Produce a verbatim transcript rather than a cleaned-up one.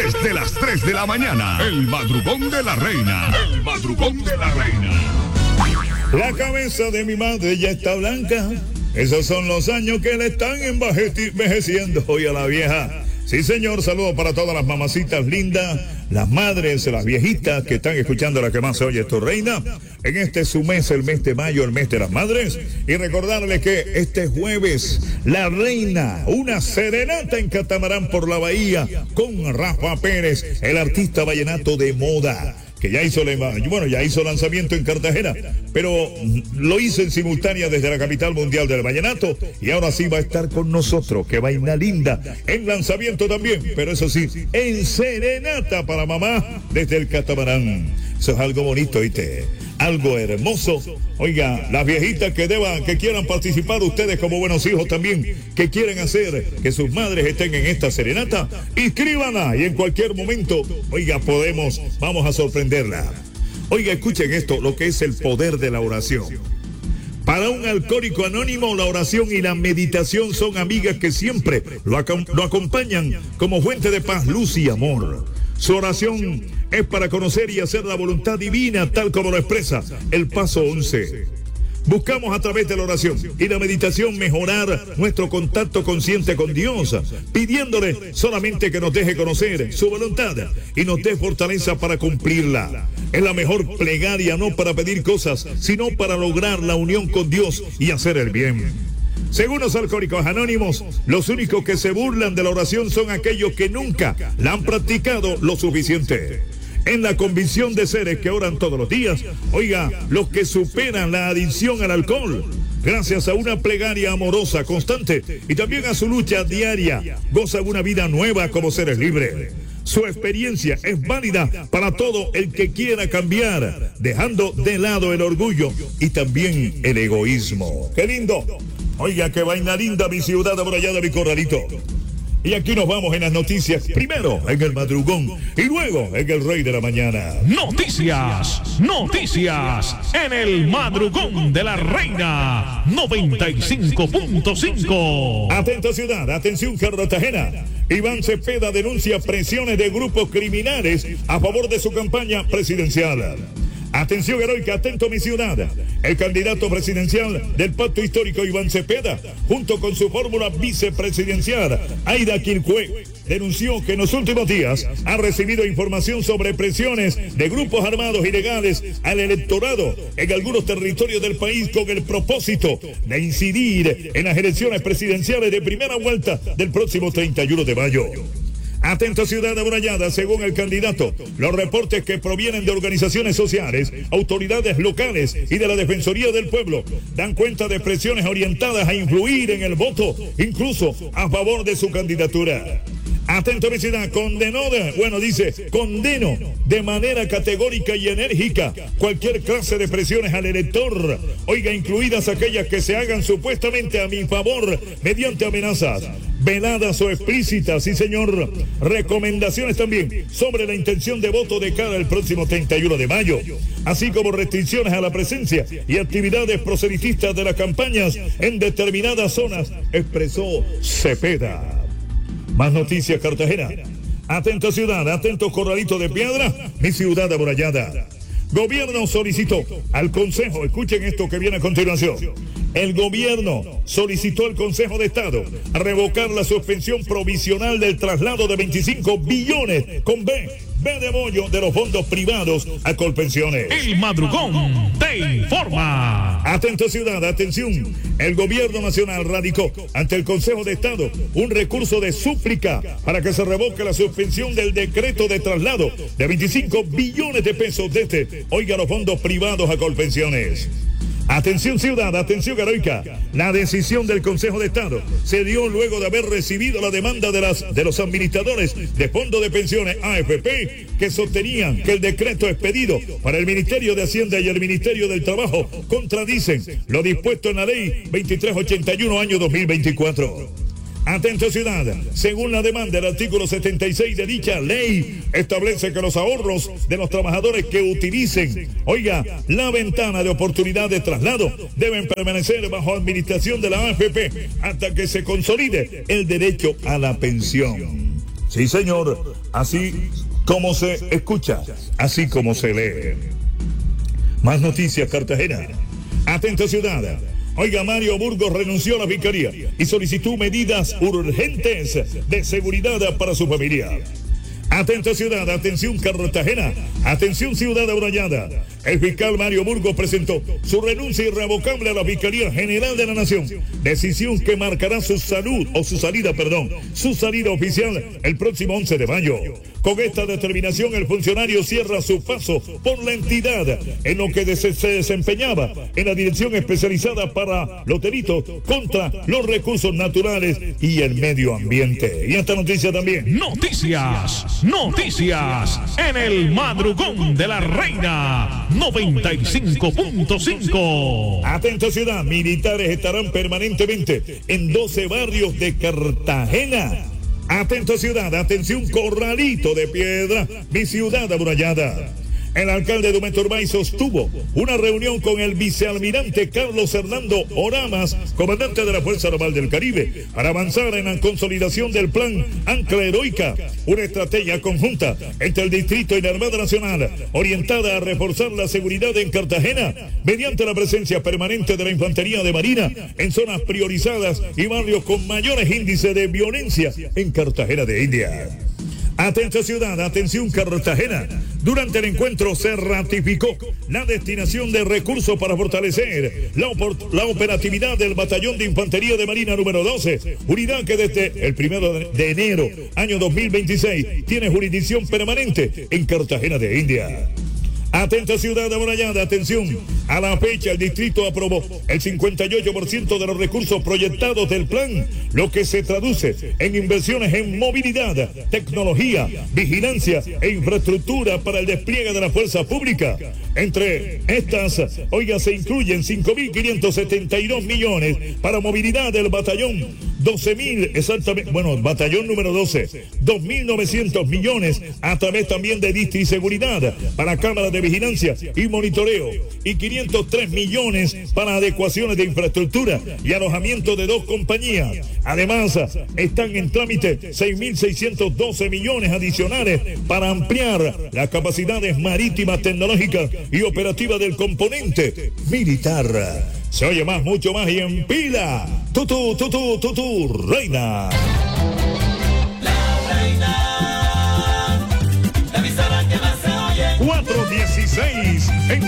desde las tres de la mañana. El madrugón de la reina. El madrugón de la reina. La cabeza de mi madre ya está blanca. Esos son los años que le están envejeciendo hoy a la vieja. Sí, señor, saludos para todas las mamacitas lindas, las madres, las viejitas que están escuchando la que más se oye, tu reina, en este su mes, el mes de mayo, el mes de las madres. Y recordarles que este jueves, la reina, una serenata en catamarán por la bahía con Rafa Pérez, el artista vallenato de moda, que ya hizo, bueno, ya hizo lanzamiento en Cartagena, pero lo hizo en simultánea desde la capital mundial del vallenato, y ahora sí va a estar con nosotros. Qué vaina linda, en lanzamiento también, pero eso sí, en serenata para mamá desde el catamarán. Eso es algo bonito, ¿viste? Algo hermoso. Oiga, las viejitas que deban, que quieran participar, ustedes como buenos hijos también, que quieren hacer que sus madres estén en esta serenata, inscríbanla y en cualquier momento, oiga, podemos, vamos a sorprenderla. Oiga, escuchen esto, lo que es el poder de la oración. Para un alcohólico anónimo, la oración y la meditación son amigas que siempre lo, ac- lo acompañan como fuente de paz, luz y amor. Su oración es para conocer y hacer la voluntad divina, tal como lo expresa el paso once. Buscamos a través de la oración y la meditación mejorar nuestro contacto consciente con Dios, pidiéndole solamente que nos deje conocer su voluntad y nos dé fortaleza para cumplirla. Es la mejor plegaria, no para pedir cosas, sino para lograr la unión con Dios y hacer el bien. Según los alcohólicos anónimos, los únicos que se burlan de la oración son aquellos que nunca la han practicado lo suficiente. En la convicción de seres que oran todos los días, oiga, los que superan la adicción al alcohol, gracias a una plegaria amorosa constante y también a su lucha diaria, gozan una vida nueva como seres libres. Su experiencia es válida para todo el que quiera cambiar, dejando de lado el orgullo y también el egoísmo. ¡Qué lindo! Oiga, qué vaina linda, mi ciudad amurallada, mi corralito. Y aquí nos vamos en las noticias, primero en el madrugón y luego en el rey de la mañana. Noticias, noticias, en el madrugón de la reina, noventa y cinco punto cinco. Atento ciudad, atención Cartagena. Iván Cepeda denuncia presiones de grupos criminales a favor de su campaña presidencial. Atención heroica, atento mi ciudad. El candidato presidencial del Pacto Histórico, Iván Cepeda, junto con su fórmula vicepresidencial, Aida Quilcue, denunció que en los últimos días ha recibido información sobre presiones de grupos armados ilegales al electorado en algunos territorios del país con el propósito de incidir en las elecciones presidenciales de primera vuelta del próximo treinta y uno de mayo. Atento ciudad amurallada, según el candidato, los reportes que provienen de organizaciones sociales, autoridades locales y de la Defensoría del Pueblo dan cuenta de presiones orientadas a influir en el voto, incluso a favor de su candidatura. Atento mi ciudad, condenó, de, bueno dice, condeno de manera categórica y enérgica cualquier clase de presiones al elector, oiga, incluidas aquellas que se hagan supuestamente a mi favor mediante amenazas, veladas o explícitas, sí señor, recomendaciones también sobre la intención de voto de cara al próximo treinta y uno de mayo, así como restricciones a la presencia y actividades proselitistas de las campañas en determinadas zonas, expresó Cepeda. Más noticias, Cartagena. Atento ciudad, atento corralito de piedra, mi ciudad amurallada. Gobierno solicitó al Consejo, escuchen esto que viene a continuación. El gobierno solicitó al Consejo de Estado revocar la suspensión provisional del traslado de veinticinco billones con B, B de bollo de los fondos privados a Colpensiones. El madrugón te informa. Atento ciudad, atención. El gobierno nacional radicó ante el Consejo de Estado un recurso de súplica para que se revoque la suspensión del decreto de traslado de veinticinco billones de pesos de este, oiga, los fondos privados a Colpensiones. Atención ciudad, atención heroica. La decisión del Consejo de Estado se dio luego de haber recibido la demanda de, las, de los administradores de fondos de pensiones A F P que sostenían que el decreto expedido para el Ministerio de Hacienda y el Ministerio del Trabajo contradicen lo dispuesto en la ley veintitrés ochenta y uno año dos mil veinticuatro. Atento ciudad, según la demanda, el artículo setenta y seis de dicha ley establece que los ahorros de los trabajadores que utilicen, oiga, la ventana de oportunidad de traslado deben permanecer bajo administración de la A F P hasta que se consolide el derecho a la pensión. Sí, señor, así como se escucha, así como se lee. Más noticias, Cartagena. Atenta ciudad. Oiga, Mario Burgos renunció a la fiscalía y solicitó medidas urgentes de seguridad para su familia. Atenta ciudad, atención Cartagena, atención ciudad amurallada. El fiscal Mario Burgos presentó su renuncia irrevocable a la Fiscalía General de la Nación, decisión que marcará su salud o su salida, perdón, su salida oficial el próximo once de mayo. Con esta determinación, el funcionario cierra su paso por la entidad en lo que se desempeñaba en la Dirección Especializada para los Delitos contra los Recursos Naturales y el Medio Ambiente. Y esta noticia también. Noticias, noticias en el madrugón de la reina noventa y cinco punto cinco. Atenta ciudad, militares estarán permanentemente en doce barrios de Cartagena. Atenta ciudad, atención Corralito de Piedra, mi ciudad amurallada. El alcalde Dumento Urbay sostuvo una reunión con el vicealmirante Carlos Hernando Oramas, comandante de la Fuerza Naval del Caribe, para avanzar en la consolidación del plan Ancla Heroica, una estrategia conjunta entre el Distrito y la Armada Nacional, orientada a reforzar la seguridad en Cartagena, mediante la presencia permanente de la Infantería de Marina en zonas priorizadas y barrios con mayores índices de violencia en Cartagena de India. Atenta ciudad, atención Cartagena. Durante el encuentro se ratificó la destinación de recursos para fortalecer la, la operatividad del Batallón de Infantería de Marina número doce, unidad que desde el primero de enero año dos mil veintiséis tiene jurisdicción permanente en Cartagena de India. Atenta ciudad amurallada, atención. A la fecha el distrito aprobó el cincuenta y ocho por ciento de los recursos proyectados del plan, lo que se traduce en inversiones en movilidad, tecnología, vigilancia e infraestructura para el despliegue de la fuerza pública. Entre estas, oiga, se incluyen cinco mil quinientos setenta y dos millones para movilidad del batallón, doce mil exactamente, bueno, batallón número doce, dos mil novecientos millones a través también de distriseguridad para cámaras de vigilancia y monitoreo y quinientos tres millones para adecuaciones de infraestructura y alojamiento de dos compañías. Además, están en trámite seis mil seiscientos doce millones adicionales para ampliar las capacidades marítimas, tecnológicas y operativas del componente militar. Se oye más, mucho más y en pila. Tutu, tutu, tutu, reina. La reina. La emisora que más se oye. cuatro dieciséis en